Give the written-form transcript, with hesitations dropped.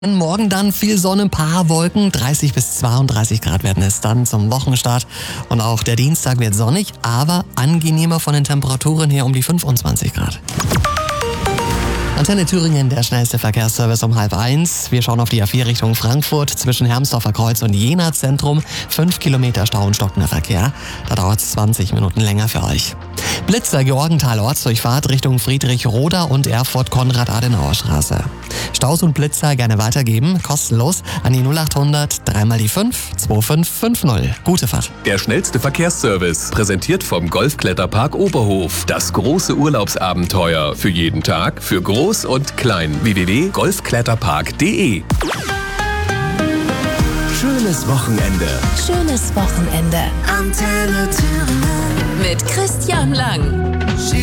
Morgen dann viel Sonne, paar Wolken, 30 bis 32 Grad werden es dann zum Wochenstart. Und auch der Dienstag wird sonnig, aber angenehmer von den Temperaturen her um die 25 Grad. Antenne Thüringen, der schnellste Verkehrsservice um 12:30. Wir schauen auf die A4 Richtung Frankfurt zwischen Hermsdorfer Kreuz und Jena Zentrum. 5 Kilometer Stau und stockender Verkehr. Da dauert es 20 Minuten länger für euch. Blitzer Georgenthal Ortsdurchfahrt Richtung Friedrich-Roda und Erfurt-Konrad-Adenauer-Straße. Staus und Blitzer gerne weitergeben, kostenlos an die 0800 3 mal die 5 2550. Gute Fahrt. Der schnellste Verkehrsservice, präsentiert vom Golfkletterpark Oberhof. Das große Urlaubsabenteuer für jeden Tag, für Groß und Klein. www.golfkletterpark.de. Schönes Wochenende. Schönes Wochenende. Antenne Thüringen. Mit Christian Lang.